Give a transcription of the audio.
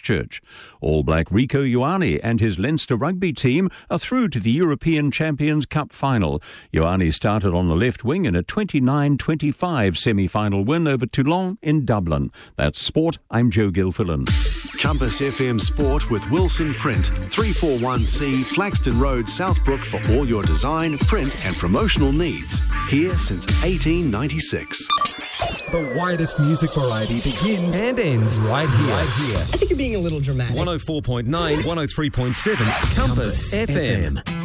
Christchurch. All Black Rieko Ioane and his Leinster rugby team are through to the European Champions Cup final. Ioane started on the left wing in a 29-25 semi-final win over Toulon in Dublin. That's sport. I'm Joe Gilfillan. Compass FM Sport with Wilson Print, 341C Flaxton Road, Southbrook for all your design, print and promotional needs. Here since 1896. The widest music variety begins and ends right here. I think you're being a little dramatic. 104.9, 103.7, Compass FM.